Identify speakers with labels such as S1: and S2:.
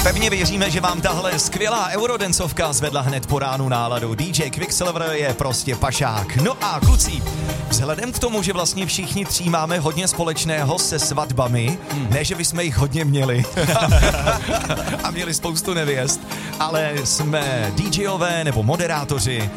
S1: Pevně věříme, že vám tahle skvělá eurodancovka zvedla hned po ránu náladu. DJ Quicksilver je prostě pašák. No a kluci, vzhledem k tomu, že vlastně všichni tři máme hodně společného se svatbami, ne, že bychom jich hodně měli a měli spoustu nevěst, ale jsme DJové nebo moderátoři